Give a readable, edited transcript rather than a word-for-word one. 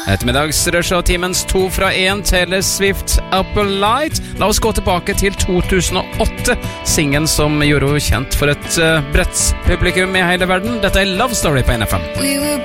Ettermiddagsrush-timens 2 fra 1, Taylor Swift, Upper Light. La oss gå tilbake til 2008, singen som gjorde henne kjent for et bredt publikum i hele verden. Dette Love Story på NFM. We were